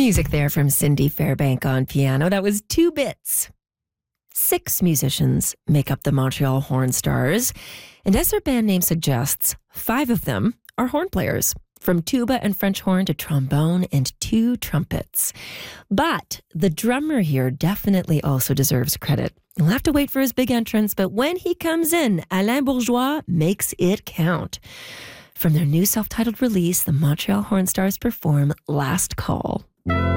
Music there from Cindy Fairbank on piano. That was 2 bits. 6 musicians make up the Montreal Horn Stars. And as their band name suggests, 5 of them are horn players, from tuba and French horn to trombone and 2 trumpets. But the drummer here definitely also deserves credit. You'll have to wait for his big entrance, but when he comes in, Alain Bourgeois makes it count. From their new self-titled release, the Montreal Horn Stars perform Last Call.